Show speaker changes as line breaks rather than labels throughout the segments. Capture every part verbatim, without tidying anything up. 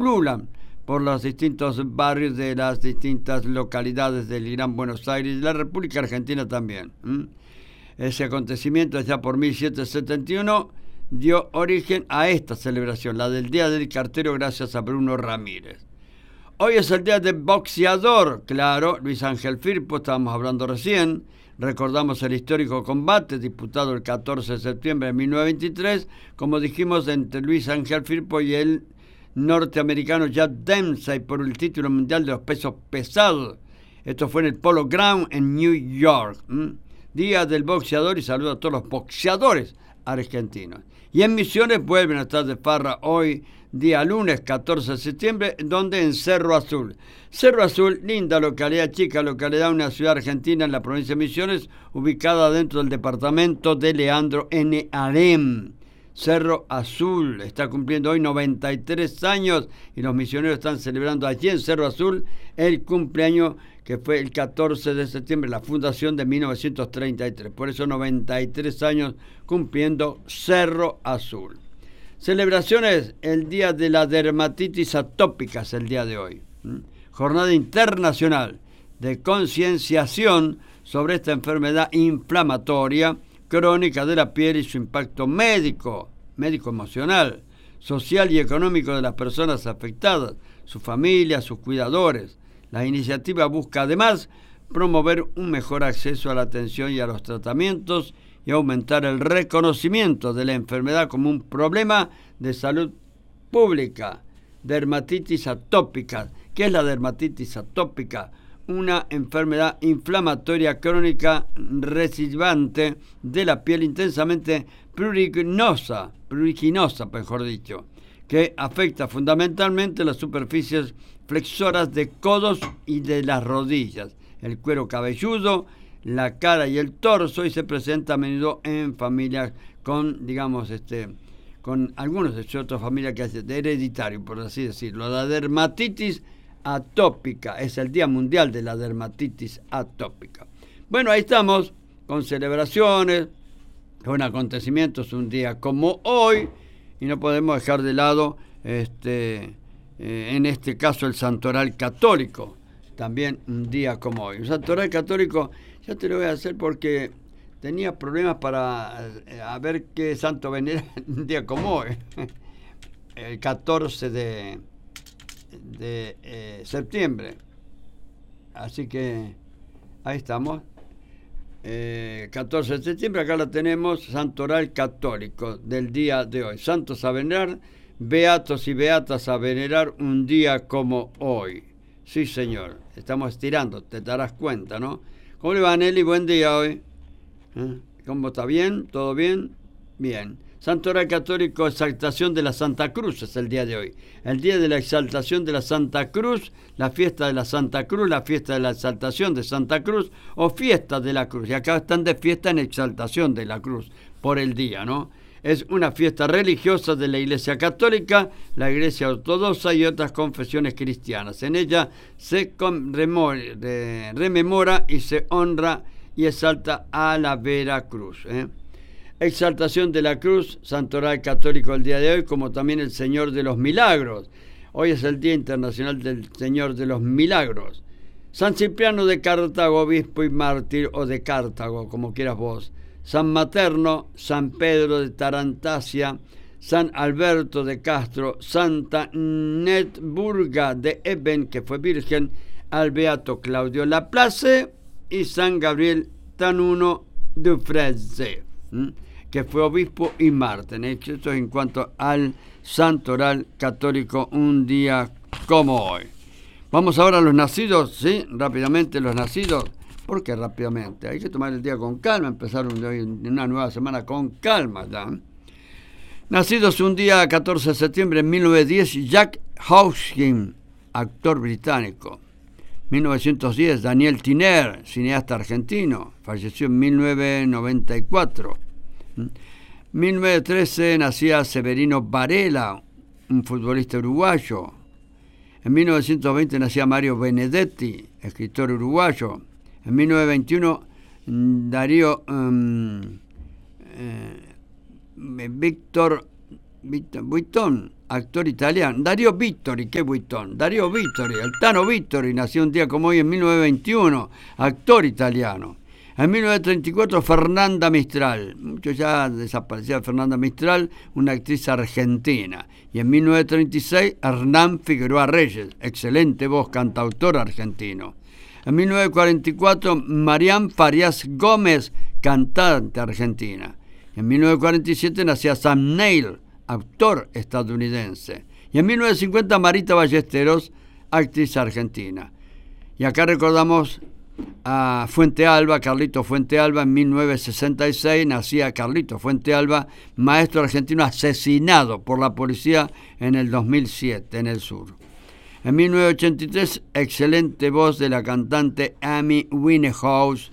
pululan por los distintos barrios de las distintas localidades del Gran Buenos Aires y de la República Argentina también. ¿Mm? Ese acontecimiento, ya por mil setecientos setenta y uno, dio origen a esta celebración, la del Día del Cartero, gracias a Bruno Ramírez. Hoy es el Día del Boxeador, claro, Luis Ángel Firpo, estábamos hablando recién. Recordamos el histórico combate disputado el catorce de septiembre de mil novecientos veintitrés, como dijimos, entre Luis Ángel Firpo y el norteamericano Jack Dempsey por el título mundial de los pesos pesados. Esto fue en el Polo Ground en New York. ¿Mm? Día del Boxeador, y saludo a todos los boxeadores argentinos. Y en Misiones vuelven a estar de farra hoy, día lunes catorce de septiembre, donde en Cerro Azul. Cerro Azul, linda localidad, chica localidad, una ciudad argentina en la provincia de Misiones, ubicada dentro del departamento de Leandro N. Alem. Cerro Azul está cumpliendo hoy noventa y tres años y los misioneros están celebrando allí en Cerro Azul el cumpleaños que fue el catorce de septiembre, la fundación de mil novecientos treinta y tres. Por eso noventa y tres años cumpliendo Cerro Azul. Celebraciones, el Día de la Dermatitis Atópica es el día de hoy. ¿Mm? Jornada Internacional de Concienciación sobre esta enfermedad inflamatoria crónica de la piel y su impacto médico, médico-emocional, social y económico de las personas afectadas, sus familias, sus cuidadores. La iniciativa busca además promover un mejor acceso a la atención y a los tratamientos y aumentar el reconocimiento de la enfermedad como un problema de salud pública. Dermatitis atópica. ¿Qué es la dermatitis atópica? Una enfermedad inflamatoria crónica recidivante de la piel intensamente pruriginosa, pruriginosa, mejor dicho, que afecta fundamentalmente las superficies flexoras de codos y de las rodillas, el cuero cabelludo, la cara y el torso, y se presenta a menudo en familias con, digamos, este, con algunos de otras familias que hacen de hereditario, por así decirlo. La dermatitis atópica, es el Día Mundial de la Dermatitis Atópica. Bueno, ahí estamos, con celebraciones, con acontecimientos, un día como hoy, y no podemos dejar de lado, este, eh, en este caso, el Santoral Católico, también un día como hoy. El Santoral Católico, ya te lo voy a hacer porque tenía problemas para eh, a ver qué santo venera un día como hoy, el catorce de... de eh, septiembre, así que ahí estamos, eh, catorce de septiembre, acá la tenemos, Santoral Católico del día de hoy, santos a venerar, beatos y beatas a venerar un día como hoy. Sí, señor, estamos estirando, te darás cuenta, ¿no? ¿Cómo le va, Nelly? Buen día hoy. ¿Eh? ¿Cómo está? ¿Bien? ¿Todo bien? Bien. Santoral Católico, exaltación de la Santa Cruz es el día de hoy. El día de la exaltación de la Santa Cruz, la fiesta de la Santa Cruz, la fiesta de la exaltación de Santa Cruz o fiesta de la Cruz. Y acá están de fiesta en exaltación de la Cruz por el día, ¿no? Es una fiesta religiosa de la Iglesia Católica, la Iglesia Ortodoxa y otras confesiones cristianas. En ella se rememora y se honra y exalta a la Vera Cruz, ¿eh? Exaltación de la Cruz, Santoral Católico el día de hoy, como también el Señor de los Milagros. Hoy es el Día Internacional del Señor de los Milagros. San Cipriano de Cartago, obispo y mártir, o de Cartago, como quieras vos. San Materno, San Pedro de Tarantasia, San Alberto de Castro, Santa Netburga de Eben, que fue virgen, al beato Claudio Laplace, y San Gabriel Tanuno de Freze, ¿Mm? que fue obispo y mártir. Esto en cuanto al Santoral Católico, un día como hoy. Vamos ahora a los nacidos, ¿sí? Rápidamente los nacidos. ¿Por qué rápidamente? Hay que tomar el día con calma, empezar un, una nueva semana con calma, ¿ya? Nacidos un día catorce de septiembre de mil novecientos diez, Jack Hawkins, actor británico. mil novecientos diez, Daniel Tiner, cineasta argentino, falleció en mil novecientos noventa y cuatro. mil novecientos trece nacía Severino Varela, un futbolista uruguayo. En mil novecientos veinte nacía Mario Benedetti, escritor uruguayo. En mil novecientos veintiuno, Darío um, eh, Víctor Vuitton, actor italiano. Dario Vittori, qué buitón. Dario Vittori, el Tano Vittori, nació un día como hoy en mil novecientos veintiuno, actor italiano. En mil novecientos treinta y cuatro, Fernanda Mistral. Mucho ya desaparecía Fernanda Mistral, una actriz argentina. Y en mil novecientos treinta y seis, Hernán Figueroa Reyes, excelente voz, cantautor argentino. En mil novecientos cuarenta y cuatro, Marián Farias Gómez, cantante argentina. En mil novecientos cuarenta y siete nacía Sam Neill, actor estadounidense. Y en mil novecientos cincuenta, Marita Ballesteros, actriz argentina. Y acá recordamos a Fuente Alba, Carlito Fuente Alba. En mil novecientos sesenta y seis nacía Carlito Fuente Alba, maestro argentino asesinado por la policía en el dos mil siete en el sur. En mil novecientos ochenta y tres, excelente voz de la cantante Amy Winehouse,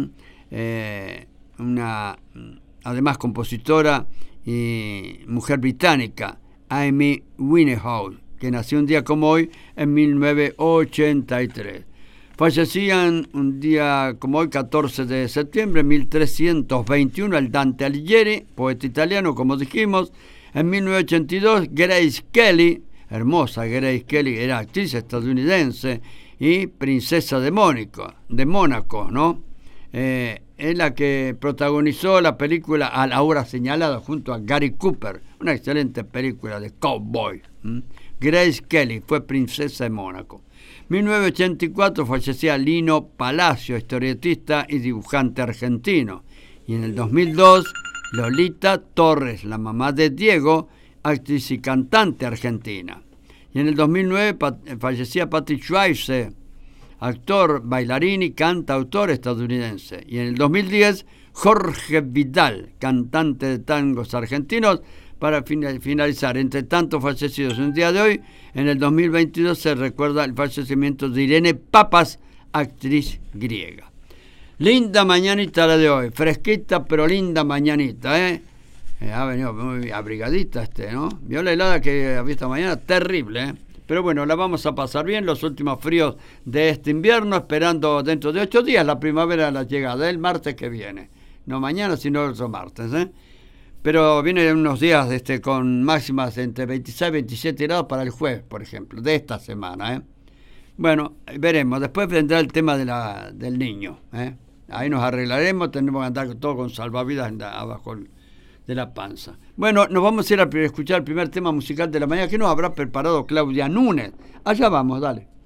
eh, una además compositora y mujer británica, Amy Winehouse, que nació un día como hoy en mil novecientos ochenta y tres. Fallecían un día como hoy, catorce de septiembre de mil trescientos veintiuno, el Dante Alighieri, poeta italiano, como dijimos. En mil novecientos ochenta y dos, Grace Kelly, hermosa Grace Kelly, era actriz estadounidense y princesa de Mónaco, de Mónaco, ¿no? Eh, es la que protagonizó la película A la hora señalada junto a Gary Cooper, una excelente película de cowboy. ¿Mm? Grace Kelly fue princesa de Mónaco. mil novecientos ochenta y cuatro fallecía Lino Palacio, historietista y dibujante argentino. Y en el dos mil dos, Lolita Torres, la mamá de Diego, actriz y cantante argentina. Y en el dos mil nueve pat- fallecía Patrick Swayze, actor, bailarín y cantautor estadounidense. Y en el dos mil diez, Jorge Vidal, cantante de tangos argentinos. Para finalizar, entre tantos fallecidos en el día de hoy, en el dos mil veintidós se recuerda el fallecimiento de Irene Papas, actriz griega. Linda mañanita la de hoy, fresquita pero linda mañanita, ¿eh? eh ha venido muy abrigadita este, ¿no? Vio la helada que había esta mañana, terrible, ¿eh? Pero bueno, la vamos a pasar bien, los últimos fríos de este invierno, esperando dentro de ocho días la primavera, la llegada, el martes que viene. No mañana, sino el otro martes, ¿eh? Pero vienen unos días este, con máximas entre veintiséis y veintisiete grados para el jueves, por ejemplo, de esta semana, ¿eh? Bueno, veremos. Después vendrá el tema de la, del niño, ¿eh? Ahí nos arreglaremos, tenemos que andar todo con salvavidas abajo de la panza. Bueno, nos vamos a ir a escuchar el primer tema musical de la mañana que nos habrá preparado Claudia Núñez. Allá vamos, dale.